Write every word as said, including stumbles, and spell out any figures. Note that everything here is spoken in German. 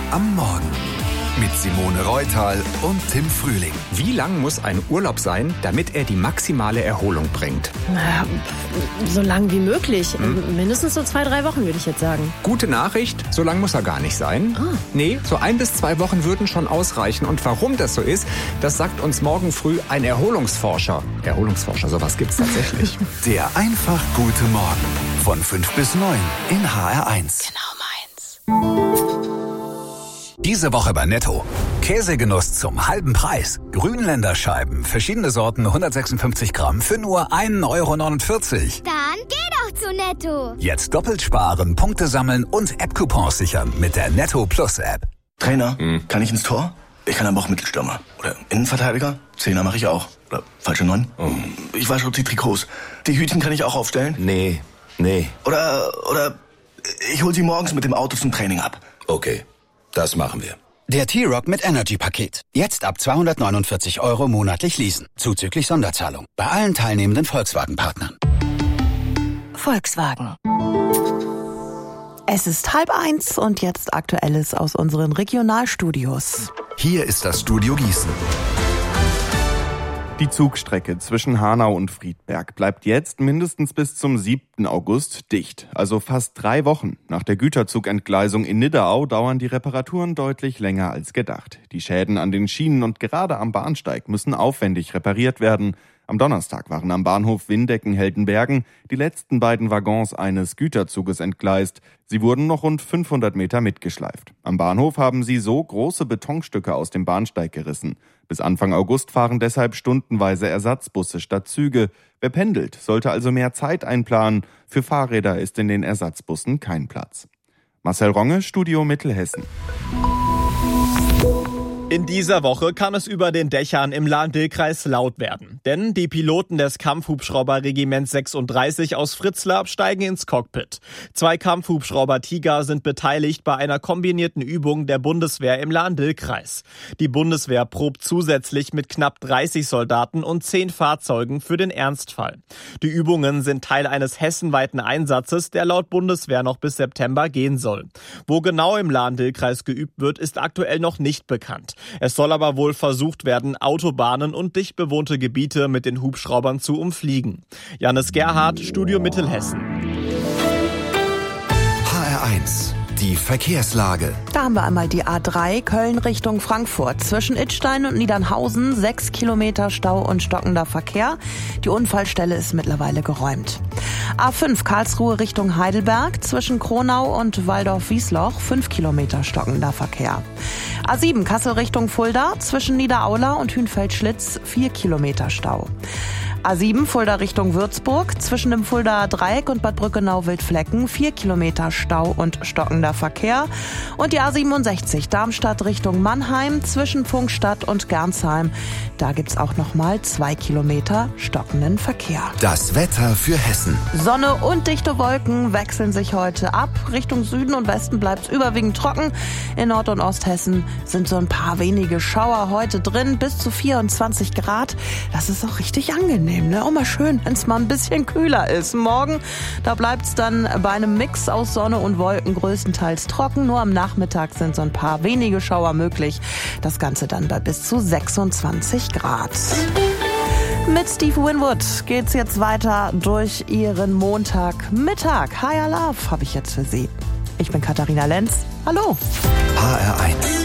am Morgen. Mit Simone Reutal und Tim Frühling. Wie lang muss ein Urlaub sein, damit er die maximale Erholung bringt? Na, so lang wie möglich. Hm? Mindestens so zwei, drei Wochen, würde ich jetzt sagen. Gute Nachricht, so lang muss er gar nicht sein. Ah. Nee, so ein bis zwei Wochen würden schon ausreichen. Und warum das so ist, das sagt uns morgen früh ein Erholungsforscher. Erholungsforscher, sowas gibt's tatsächlich. Der einfach gute Morgen. Von fünf bis neun in H R eins. Genau meins. Diese Woche bei Netto. Käsegenuss zum halben Preis. Grünländer Scheiben, verschiedene Sorten, hundertsechsundfünfzig Gramm für nur ein Euro neunundvierzig. Dann geh doch zu Netto. Jetzt doppelt sparen, Punkte sammeln und App-Coupons sichern mit der Netto Plus App. Trainer, hm. kann ich ins Tor? Ich kann aber auch Mittelstürmer. Oder Innenverteidiger? Zehner mache ich auch. Oder falsche Neun? Oh. Ich wasche die Trikots. Die Hütchen kann ich auch aufstellen? Nee, nee. Oder, oder ich hol sie morgens mit dem Auto zum Training ab. Okay. Das machen wir. Der T-Rock mit Energy-Paket. Jetzt ab zweihundertneunundvierzig Euro monatlich leasen. Zuzüglich Sonderzahlung. Bei allen teilnehmenden Volkswagen-Partnern. Volkswagen. Es ist halb eins und jetzt Aktuelles aus unseren Regionalstudios. Hier ist das Studio Gießen. Die Zugstrecke zwischen Hanau und Friedberg bleibt jetzt mindestens bis zum siebten August dicht. Also fast drei Wochen. Nach der Güterzugentgleisung in Nidderau dauern die Reparaturen deutlich länger als gedacht. Die Schäden an den Schienen und gerade am Bahnsteig müssen aufwendig repariert werden. Am Donnerstag waren am Bahnhof Windecken-Heldenbergen die letzten beiden Waggons eines Güterzuges entgleist. Sie wurden noch rund fünfhundert Meter mitgeschleift. Am Bahnhof haben sie so große Betonstücke aus dem Bahnsteig gerissen. Bis Anfang August fahren deshalb stundenweise Ersatzbusse statt Züge. Wer pendelt, sollte also mehr Zeit einplanen. Für Fahrräder ist in den Ersatzbussen kein Platz. Marcel Ronge, Studio Mittelhessen. In dieser Woche kann es über den Dächern im Lahn-Dill-Kreis laut werden. Denn die Piloten des Kampfhubschrauber-Regiments sechsunddreißig aus Fritzlar steigen ins Cockpit. Zwei Kampfhubschrauber Tiger sind beteiligt bei einer kombinierten Übung der Bundeswehr im Lahn-Dill-Kreis. Die Bundeswehr probt zusätzlich mit knapp dreißig Soldaten und zehn Fahrzeugen für den Ernstfall. Die Übungen sind Teil eines hessenweiten Einsatzes, der laut Bundeswehr noch bis September gehen soll. Wo genau im Lahn-Dill-Kreis geübt wird, ist aktuell noch nicht bekannt. Es soll aber wohl versucht werden, Autobahnen und dicht bewohnte Gebiete mit den Hubschraubern zu umfliegen. Janis Gerhardt, Studio Mittelhessen. H R eins. Die Verkehrslage. Da haben wir einmal die A drei Köln Richtung Frankfurt. Zwischen Idstein und Niedernhausen sechs Kilometer Stau und stockender Verkehr. Die Unfallstelle ist mittlerweile geräumt. A fünf Karlsruhe Richtung Heidelberg. Zwischen Kronau und Waldorf-Wiesloch fünf Kilometer stockender Verkehr. A sieben Kassel Richtung Fulda. Zwischen Niederaula und Hünfeld-Schlitz vier Kilometer Stau. A sieben Fulda Richtung Würzburg, zwischen dem Fuldaer Dreieck und Bad Brückenau-Wildflecken vier Kilometer Stau und stockender Verkehr. Und die A siebenundsechzig Darmstadt Richtung Mannheim, zwischen Pfungstadt und Gernsheim. Da gibt's auch nochmal zwei Kilometer stockenden Verkehr. Das Wetter für Hessen. Sonne und dichte Wolken wechseln sich heute ab. Richtung Süden und Westen bleibt's überwiegend trocken. In Nord- und Osthessen sind so ein paar wenige Schauer heute drin, bis zu vierundzwanzig Grad. Das ist auch richtig angenehm. Ne? Auch mal schön, wenn es mal ein bisschen kühler ist. Morgen, da bleibt's dann bei einem Mix aus Sonne und Wolken größtenteils trocken. Nur am Nachmittag sind so ein paar wenige Schauer möglich. Das Ganze dann bei bis zu sechsundzwanzig Grad. Mit Steve Winwood geht's jetzt weiter durch Ihren Montagmittag. Higher Love habe ich jetzt für Sie. Ich bin Katharina Lenz. Hallo. H R eins.